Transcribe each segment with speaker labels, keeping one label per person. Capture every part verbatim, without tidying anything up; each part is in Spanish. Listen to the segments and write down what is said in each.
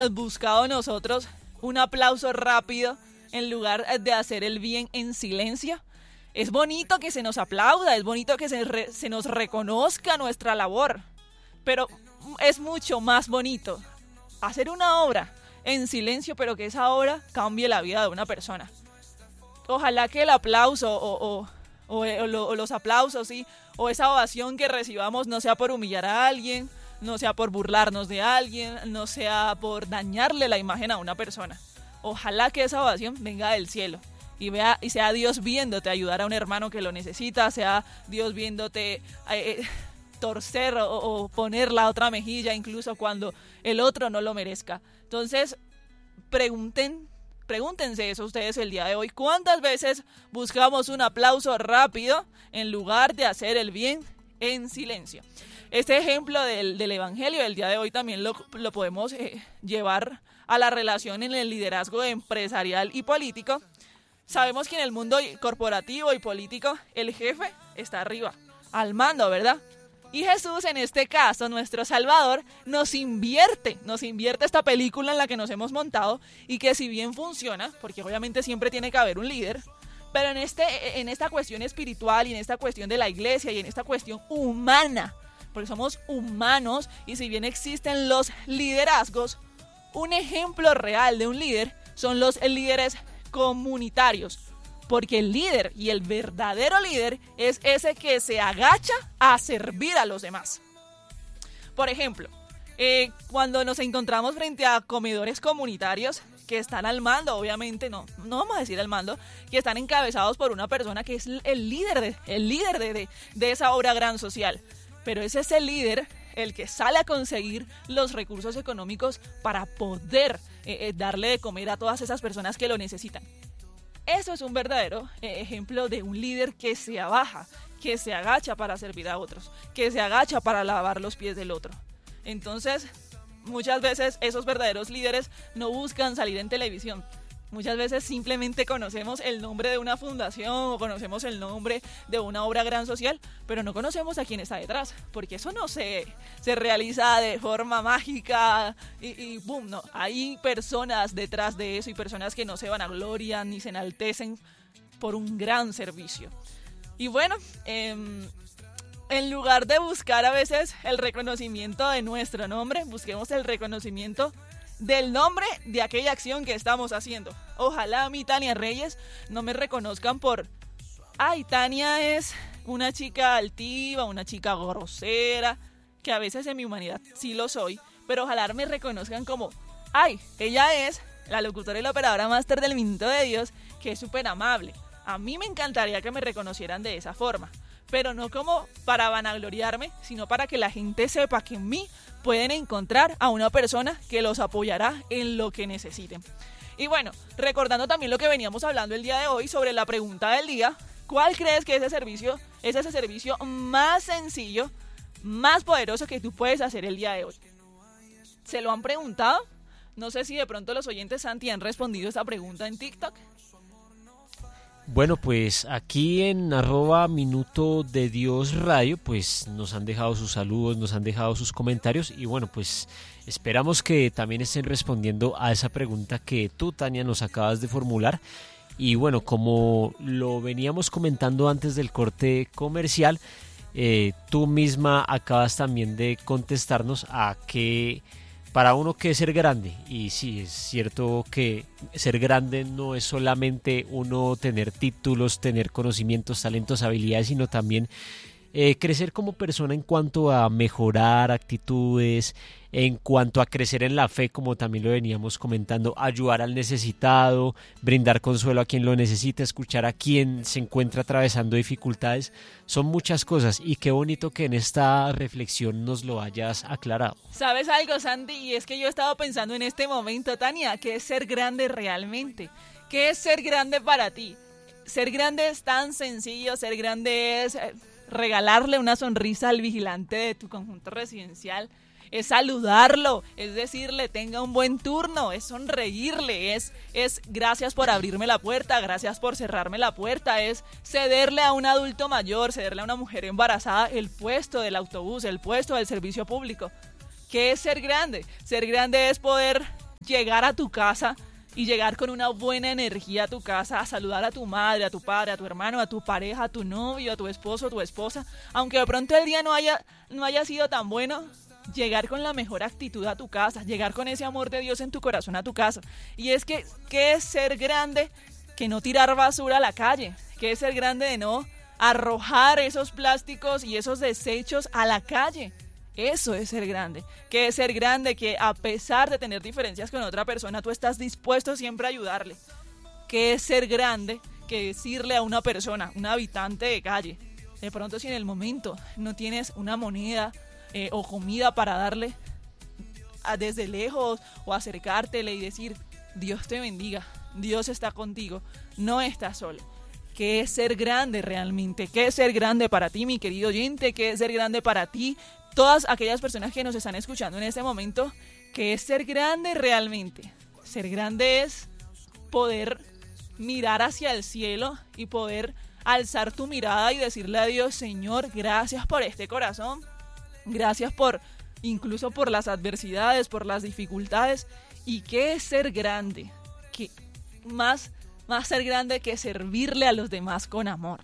Speaker 1: buscado nosotros un aplauso rápido en lugar de hacer el bien en silencio? Es bonito que se nos aplauda, es bonito que se, re, se nos reconozca nuestra labor, pero es mucho más bonito hacer una obra en silencio, pero que esa obra cambie la vida de una persona. Ojalá que el aplauso o, o, o, o, lo, o los aplausos, ¿sí? O esa ovación que recibamos no sea por humillar a alguien, no sea por burlarnos de alguien, no sea por dañarle la imagen a una persona. Ojalá que esa ovación venga del cielo y vea y sea Dios viéndote ayudar a un hermano que lo necesita, sea Dios viéndote eh, torcer o, o poner la otra mejilla incluso cuando el otro no lo merezca. Entonces, pregunten, pregúntense eso ustedes el día de hoy. ¿Cuántas veces buscamos un aplauso rápido en lugar de hacer el bien en silencio? Este ejemplo del, del Evangelio del día de hoy también lo, lo podemos eh, llevar a la relación en el liderazgo empresarial y político. Sabemos que en el mundo corporativo y político el jefe está arriba, al mando, ¿verdad? Y Jesús, en este caso, nuestro Salvador, nos invierte, nos invierte esta película en la que nos hemos montado y que si bien funciona, porque obviamente siempre tiene que haber un líder, pero en, este, en esta cuestión espiritual y en esta cuestión de la iglesia y en esta cuestión humana, porque somos humanos y si bien existen los liderazgos, un ejemplo real de un líder son los líderes comunitarios. Porque el líder y el verdadero líder es ese que se agacha a servir a los demás. Por ejemplo, eh, cuando nos encontramos frente a comedores comunitarios que están al mando, obviamente no, no vamos a decir al mando, que están encabezados por una persona que es el líder de, el líder de, de, de esa obra gran social. Pero es ese líder el que sale a conseguir los recursos económicos para poder eh, eh, darle de comer a todas esas personas que lo necesitan. Eso es un verdadero eh, ejemplo de un líder que se abaja, que se agacha para servir a otros, que se agacha para lavar los pies del otro. Entonces, muchas veces esos verdaderos líderes no buscan salir en televisión. Muchas veces simplemente conocemos el nombre de una fundación o conocemos el nombre de una obra gran social, pero no conocemos a quién está detrás, porque eso no se, se realiza de forma mágica y, y boom, no. Hay personas detrás de eso y personas que no se vanaglorian ni se enaltecen por un gran servicio. Y bueno, eh, en lugar de buscar a veces el reconocimiento de nuestro nombre, busquemos el reconocimiento del nombre de aquella acción que estamos haciendo. Ojalá a mí, Tania Reyes, no me reconozcan por, ay, Tania es una chica altiva, una chica grosera, que a veces en mi humanidad sí lo soy, pero ojalá me reconozcan como, ay, ella es la locutora y la operadora máster del Minuto de Dios, que es súper amable. A mí me encantaría que me reconocieran de esa forma, pero no como para vanagloriarme, sino para que la gente sepa que en mí pueden encontrar a una persona que los apoyará en lo que necesiten. Y bueno, recordando también lo que veníamos hablando el día de hoy sobre la pregunta del día, ¿cuál crees que ese servicio es ese servicio más sencillo, más poderoso que tú puedes hacer el día de hoy? ¿Se lo han preguntado? No sé si de pronto los oyentes, Santi, han respondido esta pregunta en TikTok.
Speaker 2: Bueno, pues aquí en arroba Minuto de Dios Radio, pues nos han dejado sus saludos, nos han dejado sus comentarios y bueno, pues esperamos que también estén respondiendo a esa pregunta que tú, Tania, nos acabas de formular. Y bueno, como lo veníamos comentando antes del corte comercial, eh, tú misma acabas también de contestarnos a qué... Para uno, ¿qué es ser grande? Y sí, es cierto que ser grande no es solamente uno tener títulos, tener conocimientos, talentos, habilidades, sino también eh, crecer como persona en cuanto a mejorar actitudes, en cuanto a crecer en la fe, como también lo veníamos comentando, ayudar al necesitado, brindar consuelo a quien lo necesita, escuchar a quien se encuentra atravesando dificultades. Son muchas cosas y qué bonito que en esta reflexión nos lo hayas aclarado.
Speaker 1: ¿Sabes algo, Sandy? Y es que yo he estado pensando en este momento, Tania, ¿qué es ser grande realmente? ¿Qué es ser grande para ti? Ser grande es tan sencillo, ser grande es regalarle una sonrisa al vigilante de tu conjunto residencial, es saludarlo, es decirle tenga un buen turno, es sonreírle, es, es gracias por abrirme la puerta, gracias por cerrarme la puerta, es cederle a un adulto mayor, cederle a una mujer embarazada el puesto del autobús, el puesto del servicio público. ¿Qué es ser grande? Ser grande es poder llegar a tu casa y llegar con una buena energía a tu casa, a saludar a tu madre, a tu padre, a tu hermano, a tu pareja, a tu novio, a tu esposo, a tu esposa, aunque de pronto el día no haya, no haya sido tan bueno, llegar con la mejor actitud a tu casa, llegar con ese amor de Dios en tu corazón a tu casa. Y es que, ¿qué es ser grande? Que no tirar basura a la calle, ¿qué es ser grande? De no arrojar esos plásticos y esos desechos a la calle. Eso es ser grande. ¿Qué es ser grande? Que a pesar de tener diferencias con otra persona, tú estás dispuesto siempre a ayudarle. ¿Qué es ser grande? Que decirle a una persona, un habitante de calle, de pronto si en el momento no tienes una moneda eh, o comida para darle a, desde lejos o acercártele y decir, Dios te bendiga, Dios está contigo, no estás solo. ¿Qué es ser grande realmente? ¿Qué es ser grande para ti, mi querido oyente? ¿Qué es ser grande para ti? Todas aquellas personas que nos están escuchando en este momento, ¿qué es ser grande realmente? Ser grande es poder mirar hacia el cielo y poder alzar tu mirada y decirle a Dios, Señor, gracias por este corazón, gracias por, incluso por las adversidades, por las dificultades. ¿Y qué es ser grande? ¿Qué más, más ser grande que servirle a los demás con amor?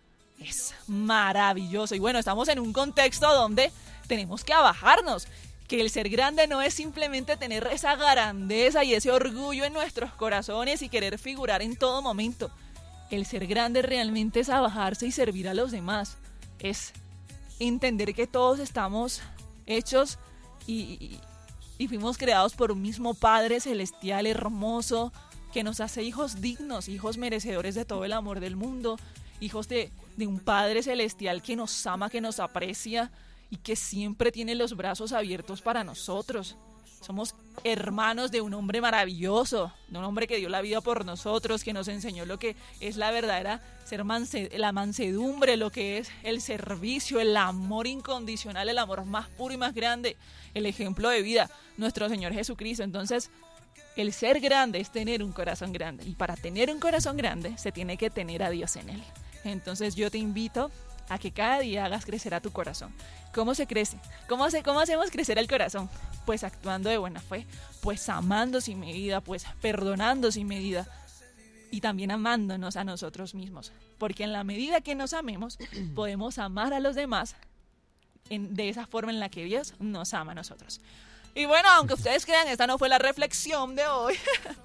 Speaker 1: Es maravilloso. Y bueno, estamos en un contexto donde tenemos que abajarnos, que el ser grande no es simplemente tener esa grandeza y ese orgullo en nuestros corazones y querer figurar en todo momento. El ser grande realmente es abajarse y servir a los demás. Es entender que todos estamos hechos y, y, y fuimos creados por un mismo Padre celestial hermoso que nos hace hijos dignos, hijos merecedores de todo el amor del mundo, hijos de, de un Padre celestial que nos ama, que nos aprecia y que siempre tiene los brazos abiertos para nosotros. Somos hermanos de un hombre maravilloso, de un hombre que dio la vida por nosotros, que nos enseñó lo que es la verdadera, ser manse, la mansedumbre, lo que es el servicio, el amor incondicional, el amor más puro y más grande, el ejemplo de vida, nuestro Señor Jesucristo. Entonces, el ser grande es tener un corazón grande, y para tener un corazón grande se tiene que tener a Dios en él. Entonces yo te invito a que cada día hagas crecer a tu corazón. ¿Cómo se crece? ¿Cómo, se, ¿Cómo hacemos crecer el corazón? Pues actuando de buena fe, pues amando sin medida, pues perdonando sin medida y también amándonos a nosotros mismos. Porque en la medida que nos amemos, podemos amar a los demás en, de esa forma en la que Dios nos ama a nosotros. Y bueno, aunque ustedes crean, esta no fue la reflexión de hoy.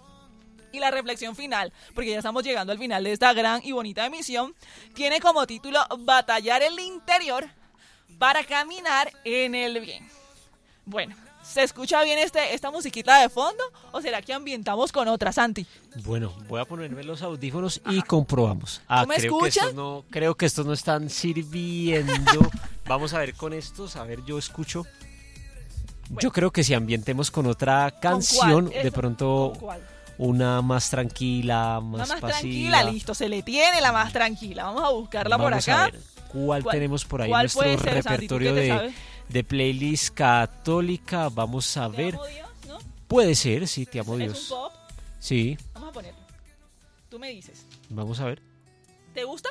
Speaker 1: Y la reflexión final, porque ya estamos llegando al final de esta gran y bonita emisión, tiene como título Batallar el interior para caminar en el bien. Bueno, ¿se escucha bien este, esta musiquita de fondo o será que ambientamos con otra, Santi?
Speaker 2: Bueno, voy a ponerme los audífonos y Ajá. comprobamos. Ah,
Speaker 1: ¿Tú me
Speaker 2: creo
Speaker 1: escuchas?
Speaker 2: Que estos no, creo que estos no están sirviendo. Vamos a ver con estos, a ver, yo escucho. Bueno. Yo creo que si ambientemos con otra canción,
Speaker 1: ¿Con cuál?
Speaker 2: de pronto...
Speaker 1: ¿Con cuál?
Speaker 2: Una más tranquila, más,
Speaker 1: la más
Speaker 2: pasiva.
Speaker 1: tranquila, listo, se le tiene la más tranquila. Vamos a buscarla
Speaker 2: Vamos
Speaker 1: por acá.
Speaker 2: A ver, ¿cuál, ¿Cuál tenemos por ahí en nuestro
Speaker 1: ser,
Speaker 2: repertorio
Speaker 1: Santi,
Speaker 2: de, de playlist católica? Vamos a
Speaker 1: ¿Te
Speaker 2: ver.
Speaker 1: amo Dios, ¿no?
Speaker 2: Puede ser, sí, Te amo
Speaker 1: ¿Es
Speaker 2: Dios.
Speaker 1: un pop?
Speaker 2: Sí.
Speaker 1: Vamos a ponerlo. Tú me dices.
Speaker 2: Vamos a ver.
Speaker 1: ¿Te gusta?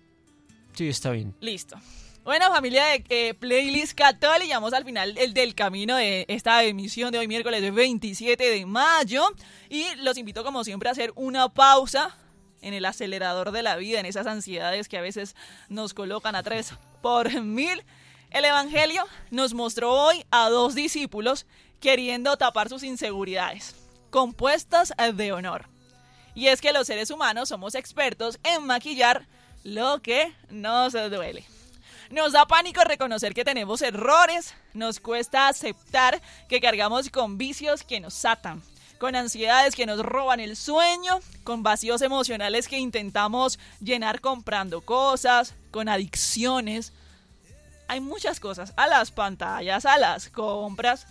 Speaker 2: Sí, está bien.
Speaker 1: Listo. Bueno, familia de eh, Playlist Católica, llegamos al final del, del camino de esta emisión de hoy, miércoles veintisiete de mayo. Y los invito, como siempre, a hacer una pausa en el acelerador de la vida, en esas ansiedades que a veces nos colocan a tres por mil. El Evangelio nos mostró hoy a dos discípulos queriendo tapar sus inseguridades, compuestas de honor. Y es que los seres humanos somos expertos en maquillar lo que nos duele. Nos da pánico reconocer que tenemos errores, nos cuesta aceptar que cargamos con vicios que nos atan, con ansiedades que nos roban el sueño, con vacíos emocionales que intentamos llenar comprando cosas, con adicciones. Hay muchas cosas, a las pantallas, a las compras,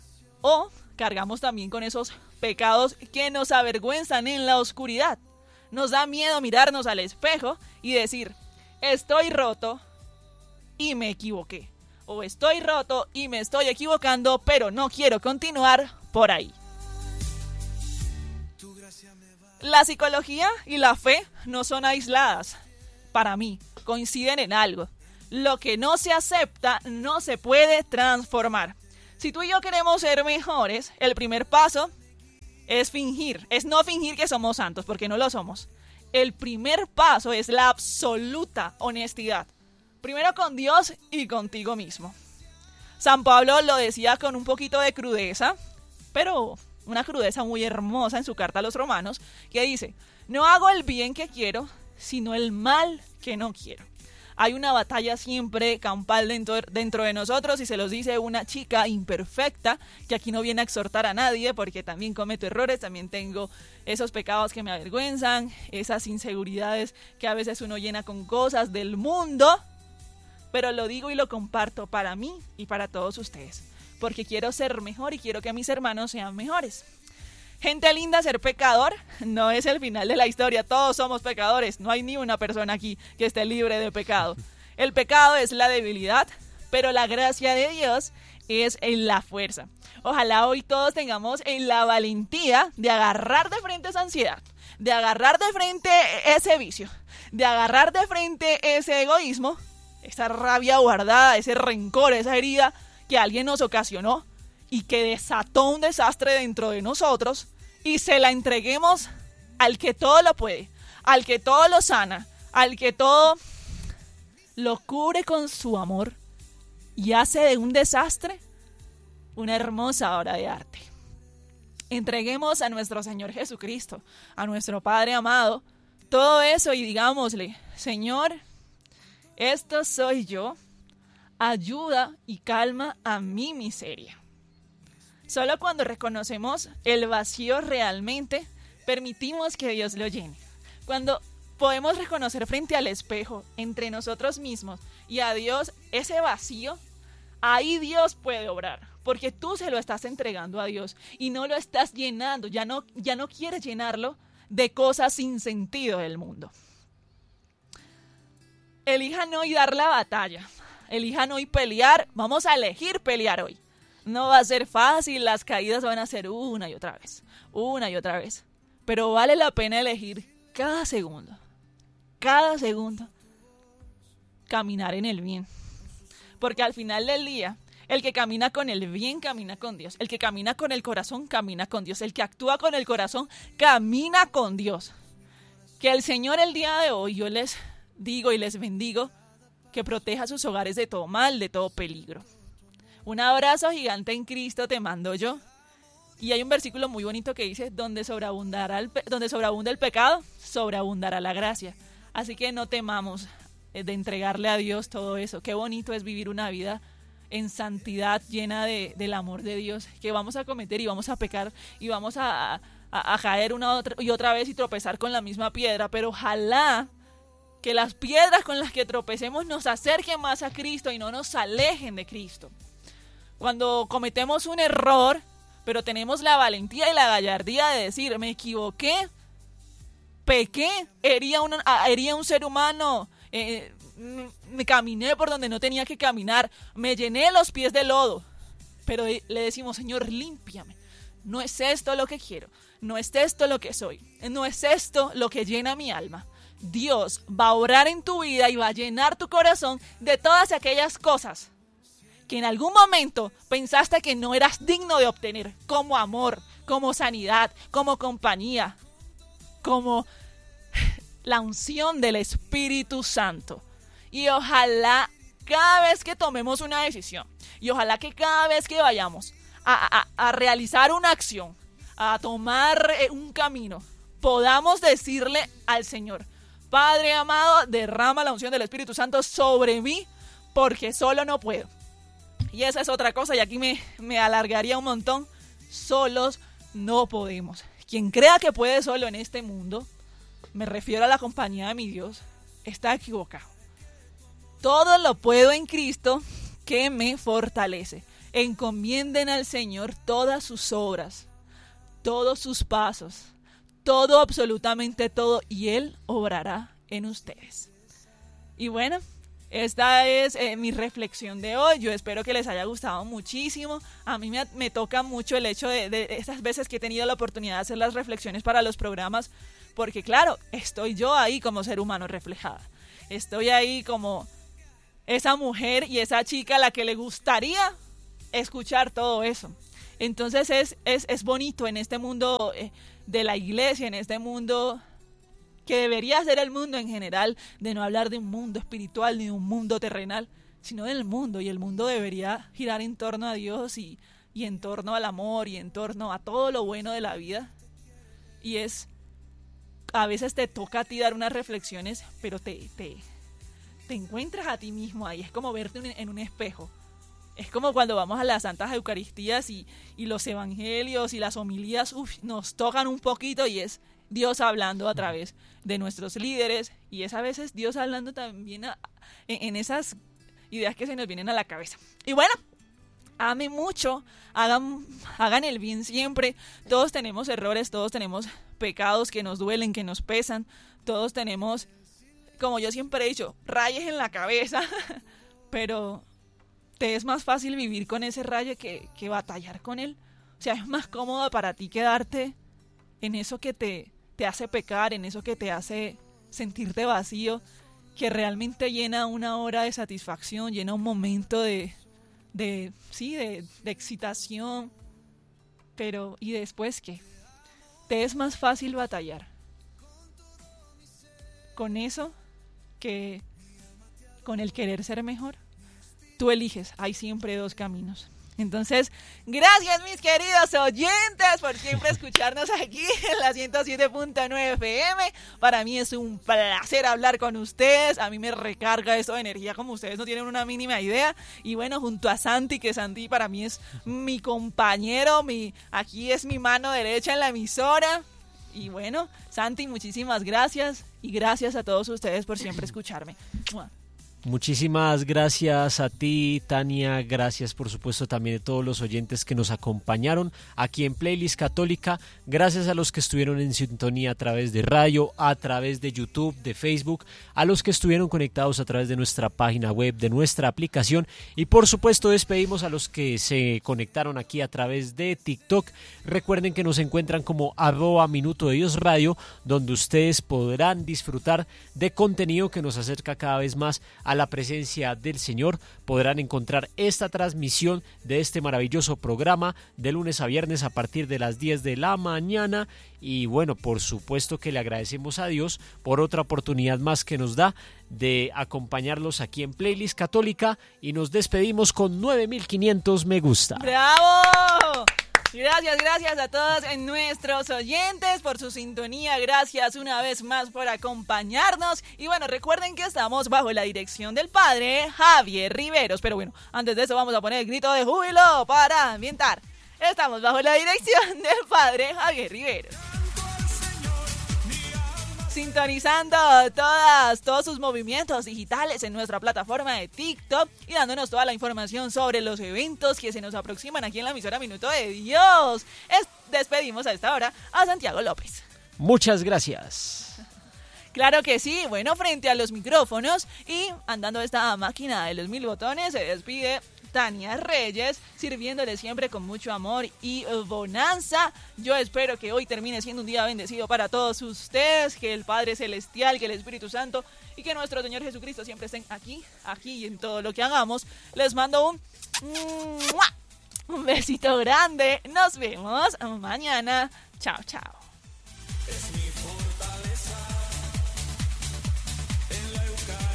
Speaker 1: o cargamos también con esos pecados que nos avergüenzan en la oscuridad. Nos da miedo mirarnos al espejo y decir, estoy roto y me equivoqué, o estoy roto y me estoy equivocando, pero no quiero continuar por ahí. La psicología y la fe no son aisladas. Para mí, coinciden en algo. Lo que no se acepta no se puede transformar. Si tú y yo queremos ser mejores, el primer paso es fingir, es no fingir que somos santos, porque no lo somos. El primer paso es la absoluta honestidad. Primero con Dios y contigo mismo. San Pablo lo decía con un poquito de crudeza, pero una crudeza muy hermosa en su carta a los romanos, que dice, no hago el bien que quiero, sino el mal que no quiero. Hay una batalla siempre campal dentro, dentro de nosotros y se los dice una chica imperfecta que aquí no viene a exhortar a nadie porque también cometo errores, también tengo esos pecados que me avergüenzan, esas inseguridades que a veces uno llena con cosas del mundo, pero lo digo y lo comparto para mí y para todos ustedes, porque quiero ser mejor y quiero que mis hermanos sean mejores. Gente linda, ser pecador no es el final de la historia. Todos somos pecadores. No hay ni una persona aquí que esté libre de pecado. El pecado es la debilidad, pero la gracia de Dios es en la fuerza. Ojalá hoy todos tengamos en la valentía de agarrar de frente esa ansiedad, de agarrar de frente ese vicio, de agarrar de frente ese egoísmo, esa rabia guardada, ese rencor, esa herida que alguien nos ocasionó y que desató un desastre dentro de nosotros, y se la entreguemos al que todo lo puede, al que todo lo sana, al que todo lo cubre con su amor y hace de un desastre una hermosa obra de arte. Entreguemos a nuestro Señor Jesucristo, a nuestro Padre amado, todo eso y digámosle, Señor, esto soy yo, ayuda y calma a mi miseria. Solo cuando reconocemos el vacío realmente, permitimos que Dios lo llene. Cuando podemos reconocer frente al espejo, entre nosotros mismos y a Dios, ese vacío, ahí Dios puede obrar. Porque tú se lo estás entregando a Dios y no lo estás llenando, ya no, ya no quieres llenarlo de cosas sin sentido del mundo. Elijan hoy dar la batalla, elijan hoy pelear, vamos a elegir pelear hoy. No va a ser fácil, las caídas van a ser una y otra vez, una y otra vez. Pero vale la pena elegir cada segundo, cada segundo, caminar en el bien. Porque al final del día, el que camina con el bien, camina con Dios. El que camina con el corazón, camina con Dios. El que actúa con el corazón, camina con Dios. Que el Señor el día de hoy, yo les digo y les bendigo, que proteja sus hogares de todo mal, de todo peligro. Un abrazo gigante en Cristo te mando yo. Y hay un versículo muy bonito que dice, donde sobreabundará el pe- donde sobreabunda el pecado, sobreabundará la gracia. Así que no temamos de entregarle a Dios todo eso. Qué bonito es vivir una vida en santidad, llena de, del amor de Dios, que vamos a cometer y vamos a pecar y vamos a, a, a caer una otra, y otra vez y tropezar con la misma piedra, pero ojalá que las piedras con las que tropecemos nos acerquen más a Cristo y no nos alejen de Cristo. Cuando cometemos un error, pero tenemos la valentía y la gallardía de decir, me equivoqué, pequé, herí a un, herí a un ser humano, eh, me caminé por donde no tenía que caminar, me llené los pies de lodo, pero le decimos, Señor, límpiame. No es esto lo que quiero, no es esto lo que soy, no es esto lo que llena mi alma. Dios va a obrar en tu vida y va a llenar tu corazón de todas aquellas cosas que en algún momento pensaste que no eras digno de obtener, como amor, como sanidad, como compañía, como la unción del Espíritu Santo. Y ojalá cada vez que tomemos una decisión, y ojalá que cada vez que vayamos a, a, a realizar una acción, a tomar un camino, podamos decirle al Señor, Padre amado, derrama la unción del Espíritu Santo sobre mí, porque solo no puedo. Y esa es otra cosa, y aquí me, me alargaría un montón. Solos no podemos. Quien crea que puede solo en este mundo, me refiero a la compañía de mi Dios, está equivocado. Todo lo puedo en Cristo que me fortalece. Encomienden al Señor todas sus obras, todos sus pasos, todo, absolutamente todo, y Él obrará en ustedes. Y bueno, esta es eh, mi reflexión de hoy. Yo espero que les haya gustado muchísimo. A mí me, me toca mucho el hecho de, de estas veces que he tenido la oportunidad de hacer las reflexiones para los programas, porque claro, estoy yo ahí como ser humano reflejada. Estoy ahí como esa mujer y esa chica a la que le gustaría escuchar todo eso. Entonces es, es, es bonito en este mundo eh, de la iglesia, en este mundo que debería ser el mundo en general, de no hablar de un mundo espiritual ni de un mundo terrenal, sino del mundo, y el mundo debería girar en torno a Dios y, y en torno al amor y en torno a todo lo bueno de la vida. Y es, a veces te toca a ti dar unas reflexiones, pero te, te, te encuentras a ti mismo ahí, es como verte en un espejo. Es como cuando vamos a las Santas Eucaristías y, y los evangelios y las homilías uf, nos tocan un poquito, y es Dios hablando a través de nuestros líderes, y es a veces Dios hablando también a, en, en esas ideas que se nos vienen a la cabeza. Y bueno, amen mucho, hagan, hagan el bien siempre. Todos tenemos errores, todos tenemos pecados que nos duelen, que nos pesan, todos tenemos, como yo siempre he dicho, rayes en la cabeza, pero te es más fácil vivir con ese rayo que, que batallar con él. O sea, es más cómodo para ti quedarte en eso que te, te hace pecar, en eso que te hace sentirte vacío, que realmente llena una hora de satisfacción, llena un momento de, de sí, de, de excitación, pero ¿y después qué? Te es más fácil batallar con eso que con el querer ser mejor. Tú eliges, hay siempre dos caminos. Entonces, gracias mis queridos oyentes por siempre escucharnos aquí en la ciento siete punto nueve F M. Para mí es un placer hablar con ustedes, a mí me recarga eso de energía como ustedes no tienen una mínima idea. Y bueno, junto a Santi, que Santi para mí es mi compañero, mi, aquí es mi mano derecha en la emisora. Y bueno, Santi, muchísimas gracias, y gracias a todos ustedes por siempre escucharme.
Speaker 2: Muchísimas gracias a ti, Tania, gracias por supuesto también a todos los oyentes que nos acompañaron aquí en Playlist Católica, gracias a los que estuvieron en sintonía a través de radio, a través de YouTube, de Facebook, a los que estuvieron conectados a través de nuestra página web, de nuestra aplicación, y por supuesto despedimos a los que se conectaron aquí a través de TikTok. Recuerden que nos encuentran como arroba Minuto de Dios Radio, donde ustedes podrán disfrutar de contenido que nos acerca cada vez más a la presencia del Señor. Podrán encontrar esta transmisión de este maravilloso programa de lunes a viernes a partir de las diez de la mañana. Y bueno, por supuesto que le agradecemos a Dios por otra oportunidad más que nos da de acompañarlos aquí en Playlist Católica, y nos despedimos con nueve mil quinientos me gusta.
Speaker 1: ¡Bravo! Gracias, gracias a todos nuestros oyentes por su sintonía, gracias una vez más por acompañarnos, y bueno, recuerden que estamos bajo la dirección del padre Javier Riveros, pero bueno, antes de eso vamos a poner el grito de júbilo para ambientar. Estamos bajo la dirección del padre Javier Riveros, sintonizando todas, todos sus movimientos digitales en nuestra plataforma de TikTok y dándonos toda la información sobre los eventos que se nos aproximan aquí en la emisora Minuto de Dios. Es, despedimos a esta hora a Santiago López.
Speaker 2: Muchas gracias.
Speaker 1: Claro que sí, bueno, frente a los micrófonos y andando esta máquina de los mil botones, se despide Tania Reyes, sirviéndole siempre con mucho amor y bonanza. Yo espero que hoy termine siendo un día bendecido para todos ustedes, que el Padre Celestial, que el Espíritu Santo y que nuestro Señor Jesucristo siempre estén aquí, aquí y en todo lo que hagamos. Les mando un, un besito grande. Nos vemos mañana. Chao, chao.